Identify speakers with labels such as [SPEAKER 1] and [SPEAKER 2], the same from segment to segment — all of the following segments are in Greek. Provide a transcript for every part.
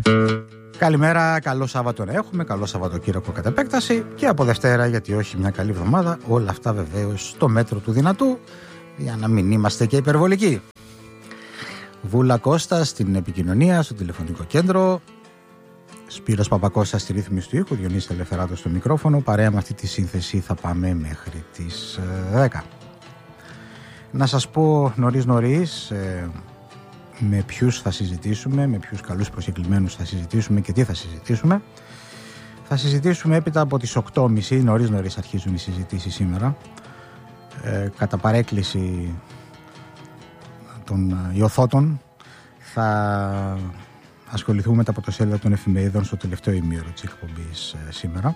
[SPEAKER 1] Καλημέρα, καλό Σάββατο να έχουμε, καλό Σαββατοκύριακο κατ' επέκταση και από Δευτέρα, γιατί όχι, μια καλή εβδομάδα. Όλα αυτά βεβαίως στο μέτρο του δυνατού, για να μην είμαστε και υπερβολικοί. Βούλα Κώστα στην επικοινωνία, στο τηλεφωνικό κέντρο. Σπύρος Παπακώστας στη ρύθμιση του ήχου, Διονύσης Ελευθεράτος στο μικρόφωνο. Παρέα με αυτή τη σύνθεση θα πάμε μέχρι τις 10. Να σας πω νωρίς με ποιους θα συζητήσουμε, με ποιους καλούς προσκεκλημένους θα συζητήσουμε και τι θα συζητήσουμε. Θα συζητήσουμε έπειτα από τις 8.30, νωρίς αρχίζουν οι συζητήσεις σήμερα, κατά παρέκκληση των ιωθώτων. Θα ασχοληθούμε με τα πρωτοσέλιδα των εφημερίδων στο τελευταίο ημίωρο της εκπομπής σήμερα.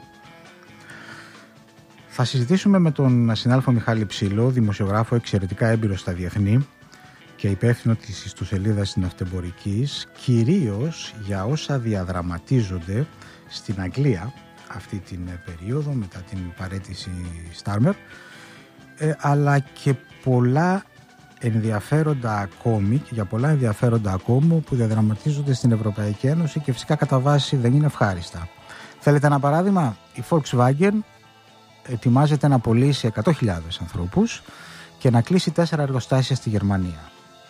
[SPEAKER 1] Θα συζητήσουμε με τον συνάδελφο Μιχάλη Ψήλο, δημοσιογράφο εξαιρετικά έμπειρο στα διεθνή και υπεύθυνο της ιστοσελίδας Ναυτεμπορικής, κυρίως για όσα διαδραματίζονται στην Αγγλία αυτή την περίοδο μετά την παραίτηση Στάρμερ, αλλά και πολλά ενδιαφέροντα ακόμη και για πολλά ενδιαφέροντα ακόμα που διαδραματίζονται στην Ευρωπαϊκή Ένωση και φυσικά κατά βάση δεν είναι ευχάριστα. Θέλετε ένα παράδειγμα? Η Volkswagen ετοιμάζεται να πωλήσει 100.000 ανθρώπους και να κλείσει 4 εργοστάσια στη Γερμανία.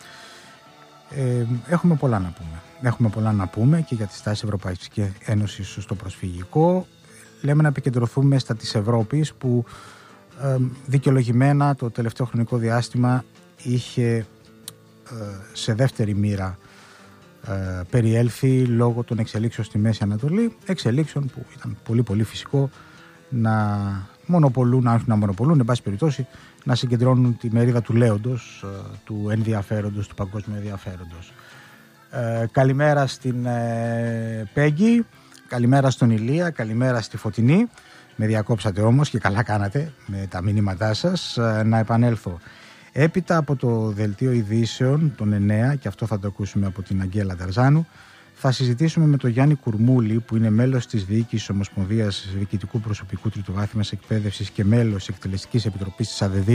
[SPEAKER 1] Έχουμε πολλά να πούμε και για τη στάση Ευρωπαϊκής Ένωσης στο προσφυγικό. Λέμε να επικεντρωθούμε στα της Ευρώπης που δικαιολογημένα το τελευταίο χρονικό διάστημα είχε σε δεύτερη μοίρα περιέλθει λόγω των εξελίξεων στη Μέση Ανατολή, εξελίξεων που ήταν πολύ φυσικό να μονοπολούν, αν όχι να μονοπολούν, εν πάση περιπτώσει να συγκεντρώνουν τη μερίδα του λέοντος, του ενδιαφέροντος, του παγκόσμιου ενδιαφέροντος. Καλημέρα στην Πέγγι, καλημέρα στον Ηλία, καλημέρα στη Φωτεινή. Με διακόψατε όμως και καλά κάνατε με τα μηνύματά σας. Να επανέλθω. Έπειτα από το δελτίο ειδήσεων των 9, και αυτό θα το ακούσουμε από την Αγγέλα Δαρζάνου, θα συζητήσουμε με τον Γιάννη Κουρμούλη, που είναι μέλος της Διοίκησης Ομοσπονδίας Διοικητικού Προσωπικού Τριτοβάθμιας Εκπαίδευσης και μέλος Εκτελεστικής Επιτροπής της ΑΔΔ,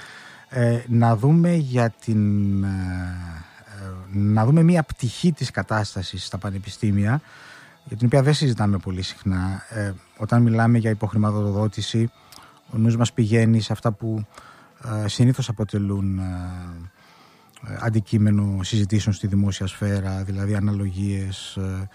[SPEAKER 1] να δούμε μία πτυχή της κατάστασης στα πανεπιστήμια, για την οποία δεν συζητάμε πολύ συχνά. Όταν μιλάμε για υποχρηματοδότηση, ο νους μας πηγαίνει σε αυτά που συνήθως αποτελούν αντικείμενο συζητήσεων στη δημόσια σφαίρα, δηλαδή αναλογίες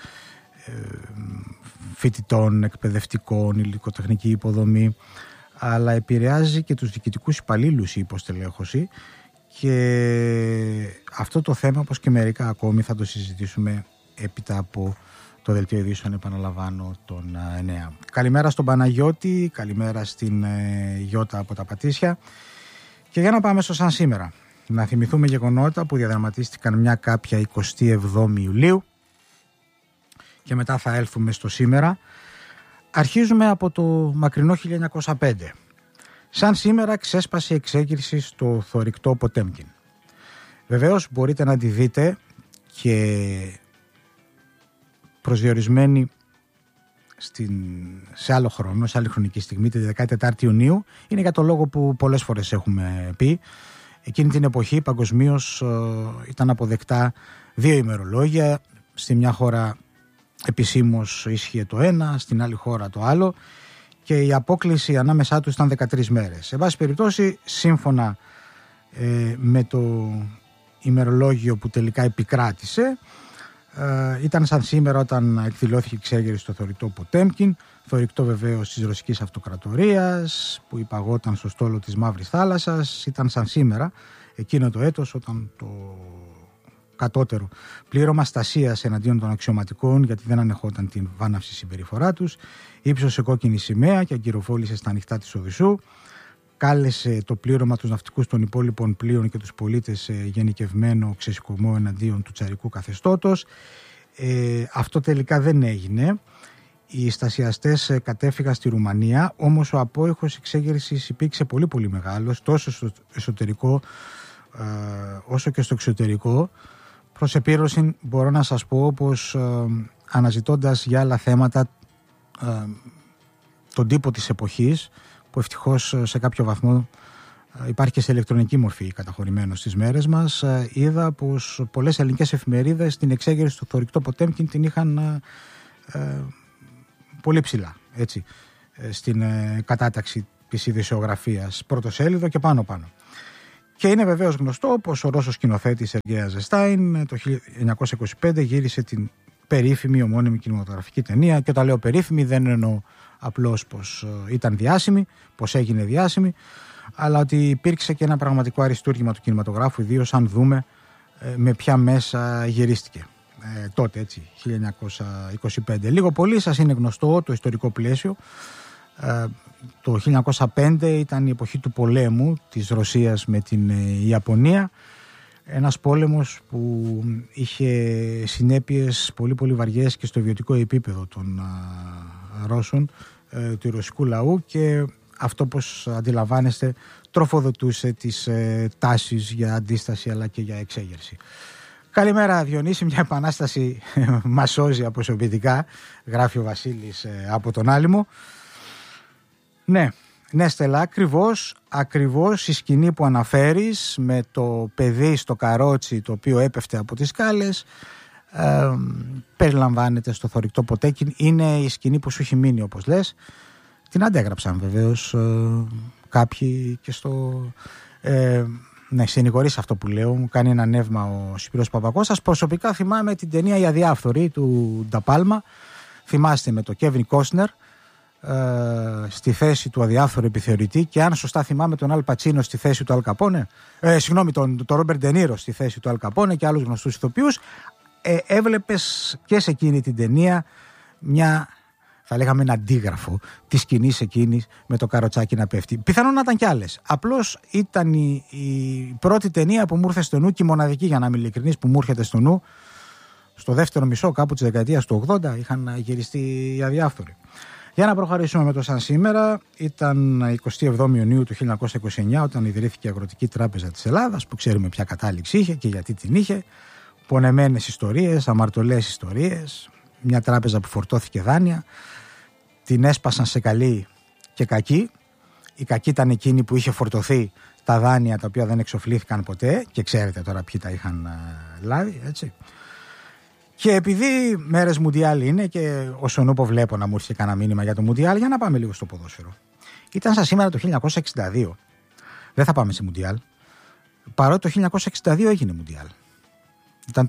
[SPEAKER 1] φοιτητών, εκπαιδευτικών, υλικοτεχνική υποδομή, αλλά επηρεάζει και τους διοικητικούς υπαλλήλους η υποστελέχωση, και αυτό το θέμα, όπως και μερικά ακόμη, θα το συζητήσουμε έπειτα από το δελτίο ειδήσεων, επαναλαμβάνω, τον 9. Καλημέρα στον Παναγιώτη, καλημέρα στην Γιώτα από τα Πατήσια. Και για να πάμε στο σαν σήμερα, να θυμηθούμε γεγονότα που διαδραματίστηκαν μια κάποια 27η Ιουλίου και μετά θα έλθουμε στο σήμερα. Αρχίζουμε από το μακρινό 1905. Σαν σήμερα ξέσπασε η εξέγερση στο θωρηκτό Ποτέμκιν. Βεβαίως μπορείτε να τη δείτε και προσδιορισμένη σε άλλο χρόνο, σε άλλη χρονική στιγμή, τη 14η Ιουνίου. Είναι για το λόγο που πολλές φορές έχουμε πει. Εκείνη την εποχή παγκοσμίως ήταν αποδεκτά 2 ημερολόγια. Στη μια χώρα επισήμως ίσχυε το ένα, στην άλλη χώρα το άλλο, και η απόκλιση ανάμεσά τους ήταν 13 μέρες. Σε βάση περιπτώσει, σύμφωνα με το ημερολόγιο που τελικά επικράτησε, ήταν σαν σήμερα όταν εκδηλώθηκε η εξέγερση στο θωρηκτό Ποτέμκιν, θωρηκτό βεβαίως της Ρωσικής Αυτοκρατορίας που υπαγόταν στο στόλο της Μαύρης Θάλασσας. Ήταν σαν σήμερα εκείνο το έτος όταν το κατώτερο πλήρωμα στασίας εναντίον των αξιωματικών, γιατί δεν ανεχόταν την βάναυση συμπεριφορά τους, ύψωσε κόκκινη σημαία και αγκυροφόλησε στα ανοιχτά της Οδυσσού. Κάλεσε το πλήρωμα τους ναυτικούς των υπόλοιπων πλοίων και τους πολίτες σε γενικευμένο ξεσηκωμό εναντίον του τσαρικού καθεστώτος. Αυτό τελικά δεν έγινε. Οι στασιαστές κατέφυγαν στη Ρουμανία, όμως ο απόϊχος εξέγερσης υπήρξε πολύ μεγάλος, τόσο στο εσωτερικό όσο και στο εξωτερικό. Προς επίρρωση μπορώ να σας πω πως αναζητώντας για άλλα θέματα τον τύπο της εποχής, που ευτυχώς σε κάποιο βαθμό υπάρχει και σε ηλεκτρονική μορφή καταχωρημένο στις μέρες μας, είδα πως πολλές ελληνικές εφημερίδες την εξέγερση του θωρηκτό Ποτέμκιν την είχαν πολύ ψηλά, έτσι, στην κατάταξη της ειδησιογραφίας, πρωτοσέλιδο και πάνω. Και είναι βεβαίως γνωστό πως ο Ρώσος σκηνοθέτης Σεργέη Αζεστάιν το 1925 γύρισε την περίφημη ομώνυμη κινηματογραφική ταινία, και όταν λέω περίφημη δεν εννοώ απλώς πως ήταν διάσημη, πως έγινε διάσημη, αλλά ότι υπήρξε και ένα πραγματικό αριστούργημα του κινηματογράφου, ιδίως αν δούμε με ποια μέσα γυρίστηκε τότε, έτσι, 1925. Λίγο πολύ σας είναι γνωστό το ιστορικό πλαίσιο. Το 1905 ήταν η εποχή του πολέμου της Ρωσίας με την Ιαπωνία, ένας πόλεμος που είχε συνέπειες πολύ πολύ βαριές και στο βιωτικό επίπεδο των Ρώσων, του ρωσικού λαού, και αυτό, πως αντιλαμβάνεστε, τροφοδοτούσε τις τάσεις για αντίσταση αλλά και για εξέγερση. Καλημέρα Διονύση, μια επανάσταση μας σώζει αποσιοποιητικά, γράφει ο Βασίλης από τον Άλυμο. Ναι Στέλλα, ακριβώς η σκηνή που αναφέρεις με το παιδί στο καρότσι το οποίο έπεφτε από τις σκάλες περιλαμβάνεται στο θωρηκτό Ποτέμκιν. Είναι η σκηνή που σου έχει μείνει, όπως λες. Την αντέγραψαν βεβαίως κάποιοι και στο... ναι, συνηγορείς αυτό που λέω, μου κάνει ένα νεύμα ο Σπύρος Παπακώστας. Προσωπικά θυμάμαι την ταινία «Η Αδιάφθορη» του Νταπάλμα. Θυμάστε, με το Κέβιν Κόσνερ στη θέση του αδιάφθορου επιθεωρητή, και αν σωστά θυμάμαι τον Αλ Πατσίνο στη θέση του Αλ Καπόνε, τον Ρόμπερτ Ντε Νίρο στη θέση του Αλ Καπόνε και άλλους γνωστούς ηθοποιούς. Έβλεπες και σε εκείνη την ταινία μια, θα λέγαμε, ένα αντίγραφο της σκηνής εκείνης με το καροτσάκι να πέφτει. Πιθανόν να ήταν κι άλλες. Απλώς ήταν η πρώτη ταινία που μου ήρθε στο νου, και η μοναδική, για να είμαι ειλικρινής, που μου έρχεται στο νου. Στο δεύτερο μισό κάπου της δεκαετίας του 80 είχαν γυριστεί οι Αδιάφθοροι. Για να προχωρήσουμε με το σαν σήμερα, ήταν 27 Ιουνίου του 1929 όταν ιδρύθηκε η Αγροτική Τράπεζα της Ελλάδας, που ξέρουμε ποια κατάληξη είχε και γιατί την είχε. Πονεμένες ιστορίες, αμαρτωλές ιστορίες, μια τράπεζα που φορτώθηκε δάνεια, την έσπασαν σε καλή και κακή. Η κακή ήταν εκείνη που είχε φορτωθεί τα δάνεια τα οποία δεν εξοφλήθηκαν ποτέ, και ξέρετε τώρα ποιοι τα είχαν λάβει, έτσι. Και επειδή μέρες Μουντιάλ είναι και όσον ούπο βλέπω να μου έρθει κανένα μήνυμα για το Μουντιάλ, για να πάμε λίγο στο ποδόσφαιρο. Ήταν σαν σήμερα το 1962. Δεν θα πάμε σε Μουντιάλ, παρότι το 1962 έγινε Μουντιάλ. Ήταν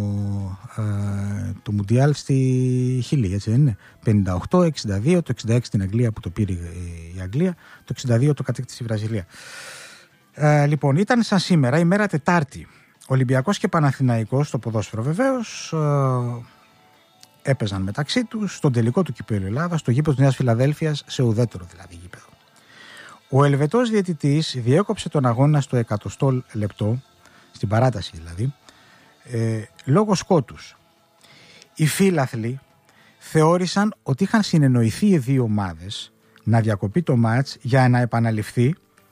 [SPEAKER 1] το Μουντιάλ στη Χιλή, έτσι δεν είναι? 58, 62, το 66 στην Αγγλία που το πήρε η Αγγλία, το 62 το κατέκτησε η Βραζιλία. Λοιπόν, ήταν σαν σήμερα, ημέρα Τετάρτη. Ολυμπιακός και Παναθηναϊκός στο ποδόσφαιρο βεβαίως έπαιζαν μεταξύ τους στον τελικό του Κυπέλλου Ελλάδας, στο γήπεδο της Νέας Φιλαδέλφειας, σε ουδέτερο δηλαδή γήπεδο. Ο Ελβετός διαιτητής διέκοψε τον αγώνα στο 100 λεπτό, στην παράταση δηλαδή, λόγω σκότους. Οι φίλαθλοι θεώρησαν ότι είχαν συνεννοηθεί οι δύο ομάδες να διακοπεί το μάτς για να επαναληφθεί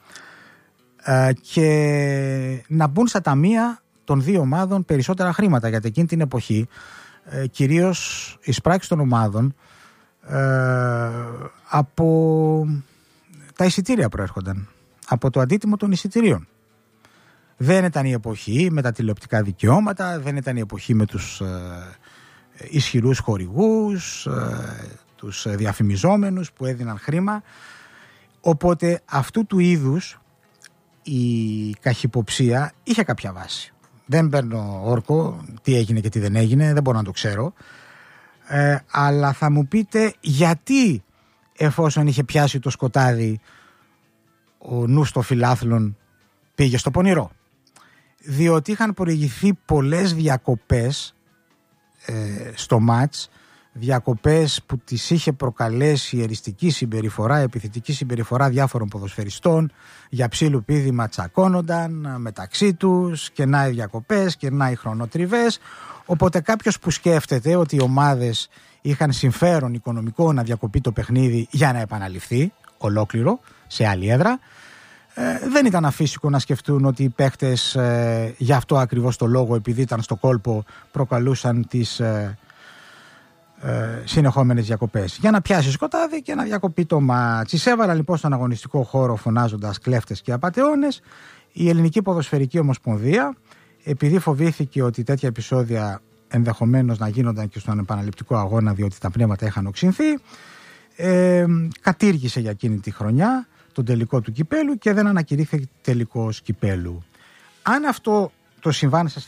[SPEAKER 1] και να μπουν στα ταμεία των δύο ομάδων περισσότερα χρήματα, γιατί εκείνη την εποχή κυρίως οι σπράξεις των ομάδων από τα εισιτήρια προέρχονταν, από το αντίτιμο των εισιτηρίων. Δεν ήταν η εποχή με τα τηλεοπτικά δικαιώματα, δεν ήταν η εποχή με τους ισχυρούς χορηγούς, τους διαφημιζόμενους που έδιναν χρήμα. Οπότε αυτού του είδους η καχυποψία είχε κάποια βάση. Δεν παίρνω όρκο τι έγινε και τι δεν έγινε, δεν μπορώ να το ξέρω, αλλά θα μου πείτε γιατί, εφόσον είχε πιάσει το σκοτάδι, ο νους των φιλάθλων πήγε στο πονηρό. Διότι είχαν προηγηθεί πολλές διακοπές στο μάτς, διακοπές που τις είχε προκαλέσει η εριστική συμπεριφορά, επιθετική συμπεριφορά διάφορων ποδοσφαιριστών, για ψήλου πήδημα τσακώνονταν μεταξύ τους, και να οι διακοπές και να οι χρονοτριβές. Οπότε κάποιος που σκέφτεται ότι οι ομάδες είχαν συμφέρον οικονομικό να διακοπεί το παιχνίδι για να επαναληφθεί ολόκληρο σε άλλη έδρα, δεν ήταν αφύσικο να σκεφτούν ότι οι παίχτες γι' αυτό ακριβώς το λόγο, επειδή ήταν στο κόλπο, προκαλούσαν τις συνεχόμενες διακοπές. Για να πιάσει σκοτάδι και να διακοπεί το μάτς. Εισέβαλαν λοιπόν στον αγωνιστικό χώρο φωνάζοντας κλέφτες και απατεώνες. Η Ελληνική Ποδοσφαιρική Ομοσπονδία, επειδή φοβήθηκε ότι τέτοια επεισόδια ενδεχομένως να γίνονταν και στον επαναληπτικό αγώνα, διότι τα πνεύματα είχαν οξυνθεί, κατήργησε για εκείνη τη χρονιά τον τελικό του κυπέλου και δεν ανακηρύχθηκε τελικός κυπέλου. Αν αυτό το συμβάν